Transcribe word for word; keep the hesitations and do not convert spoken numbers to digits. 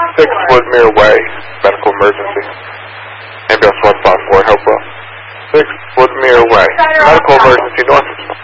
six Woodmere Way, medical emergency. Ambulance one five four, help well. six Woodmere Way, medical emergency, north.